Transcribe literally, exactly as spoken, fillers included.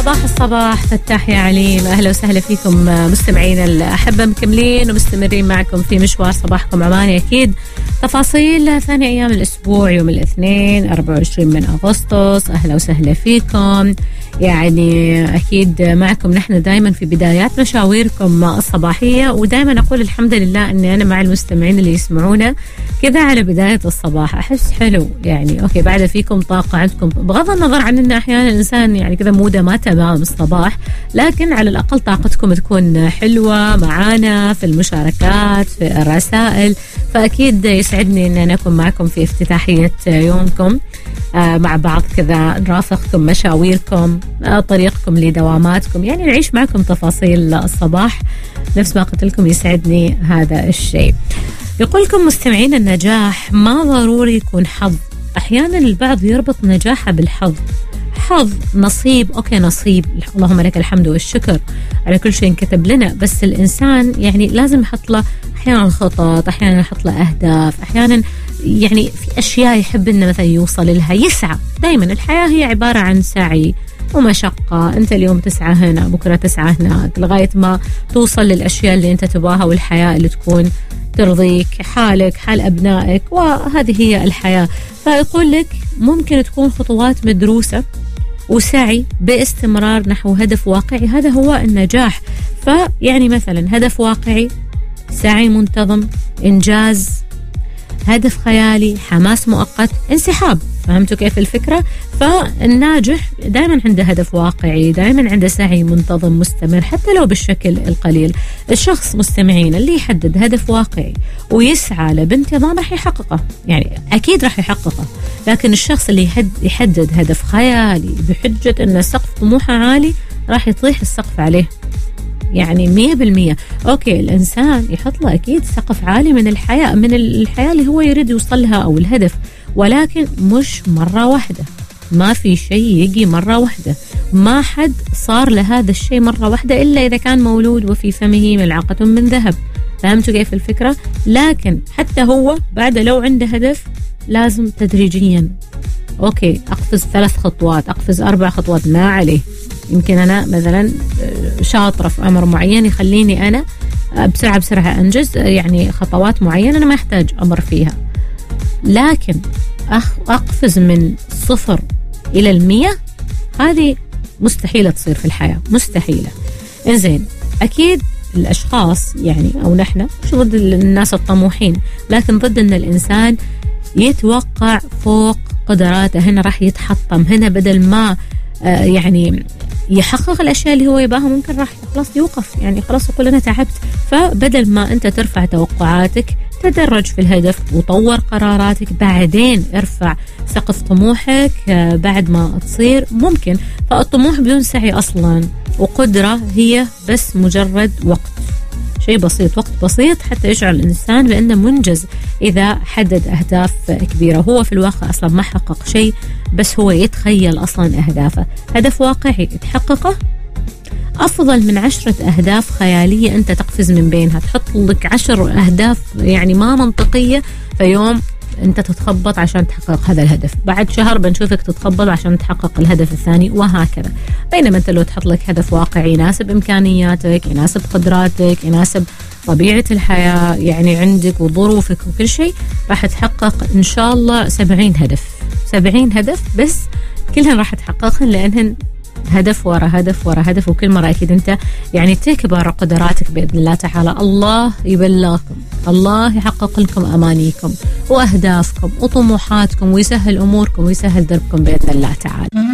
صباح الصباح فتاح يا عليم، أهلا وسهلا فيكم مستمعين الأحبة، مكملين ومستمرين معكم في مشوار صباحكم عماني. أكيد تفاصيل ثاني أيام الأسبوع يوم الاثنين أربعة وعشرين من أغسطس، أهلا وسهلا فيكم. يعني أكيد معكم نحن دايما في بدايات مشاويركم الصباحية، ودايما أقول الحمد لله أني أنا مع المستمعين اللي يسمعونا كذا على بداية الصباح. أحس حلو يعني. أوكي بعد فيكم طاقة عندكم، بغض النظر عن أن أحيانا الإنسان يعني كذا موده ما تمام الصباح، لكن على الأقل طاقتكم تكون حلوة معانا في المشاركات في الرسائل. فأكيد يسعدني أن أنا أكون معكم في افتتاحية يومكم آه مع بعض كذا، نرافقكم مشاويركم آه طريقكم لدواماتكم، يعني نعيش معكم تفاصيل الصباح. نفس ما قلت لكم يسعدني هذا الشيء. يقول لكم مستمعين النجاح ما ضروري يكون حظ، أحيانا البعض يربط نجاحه بالحظ. حظ نصيب، أوكي نصيب، اللهم لك الحمد والشكر على كل شيء كتب لنا، بس الإنسان يعني لازم يحط له أحيانا خطط، أحيانا يحط له أهداف، أحيانا يعني في أشياء يحب إنه مثلا يوصل لها، يسعى. دايما الحياة هي عبارة عن سعي ومشقة، أنت اليوم تسعى هنا بكرة تسعى هناك لغاية ما توصل للأشياء اللي أنت تبغاها والحياة اللي تكون ترضيك، حالك حال أبنائك، وهذه هي الحياة. فيقول لك ممكن تكون خطوات مدروسة وسعي باستمرار نحو هدف واقعي، هذا هو النجاح. فيعني مثلا هدف واقعي، سعي منتظم، إنجاز، هدف خيالي، حماس مؤقت، انسحاب. فهمتوا كيف الفكرة؟ فالناجح دائما عنده هدف واقعي، دائما عنده سعي منتظم مستمر حتى لو بالشكل القليل. الشخص مستمعين اللي يحدد هدف واقعي ويسعى له بانتظام راح يحققه، يعني أكيد راح يحققه. لكن الشخص اللي يحدد هدف خيالي بحجة أن سقف طموحه عالي راح يطيح السقف عليه، يعني مية بالمية. أوكي الإنسان يحط له أكيد سقف عالي من الحياة، من الحياة اللي هو يريد يوصلها أو الهدف، ولكن مش مرة واحدة. ما في شيء يجي مرة واحدة، ما حد صار لهذا الشيء مرة واحدة إلا إذا كان مولود وفي فمه ملعقة من ذهب. فهمتوا كيف الفكرة؟ لكن حتى هو بعد لو عنده هدف لازم تدريجيا. أوكي أقفز ثلاث خطوات، أقفز أربع خطوات، ما عليه. يمكن أنا مثلا شاطرة في أمر معين يخليني أنا بسرعة بسرعة أنجز يعني خطوات معينة أنا ما أحتاج أمر فيها، لكن أقفز من صفر إلى المية هذه مستحيلة تصير في الحياة، مستحيلة. إنزين أكيد الأشخاص يعني أو نحن مش ضد الناس الطموحين، لكن ضد أن الإنسان يتوقع فوق قدراته. هنا راح يتحطم، هنا بدل ما آه يعني يحقق الأشياء اللي هو يباها ممكن راح خلاص يوقف، يعني خلاص يقول أنا تعبت. فبدل ما أنت ترفع توقعاتك تدرج في الهدف وطور قراراتك، بعدين ارفع سقف طموحك بعد ما تصير ممكن. فالطموح بدون سعي أصلا وقدرة هي بس مجرد وقت، شيء بسيط، وقت بسيط حتى يشعر الإنسان بأنه منجز إذا حدد أهداف كبيرة. هو في الواقع أصلا ما حقق شيء، بس هو يتخيل أصلا أهدافه. هدف واقعي تحققه أفضل من عشرة أهداف خيالية أنت تقفز من بينها. تحط لك عشر أهداف يعني ما منطقية، في يوم أنت تتخبط عشان تحقق هذا الهدف، بعد شهر بنشوفك تتخبط عشان تحقق الهدف الثاني، وهكذا. بينما أنت لو تحط لك هدف واقعي يناسب إمكانياتك، يناسب قدراتك، يناسب طبيعة الحياة يعني عندك وظروفك وكل شيء، راح تحقق إن شاء الله سبعين هدف سبعين هدف، بس كلهن راح تحققهن لأنهن هدف ورا هدف ورا هدف. وكل مرة أكيد أنت يعني تكبر قدراتك بإذن الله تعالى. الله يبلغكم، الله يحقق لكم أمانيكم وأهدافكم وطموحاتكم ويسهل أموركم ويسهل دربكم بإذن الله تعالى.